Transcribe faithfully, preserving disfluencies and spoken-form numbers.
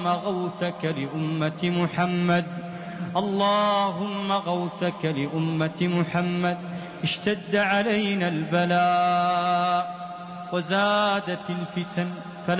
اللهم غوثك لأمة محمد اللهم غوثك لأمة محمد. اشتد علينا البلاء وزادت الفتن